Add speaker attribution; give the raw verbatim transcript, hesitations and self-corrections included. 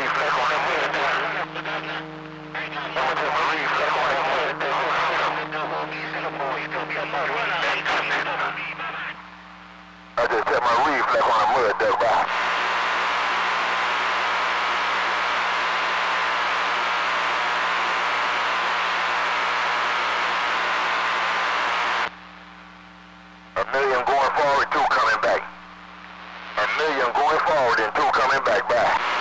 Speaker 1: I just set my reflex on a mud duck by. A million going forward, two coming back. A million going forward and two coming back. Bye.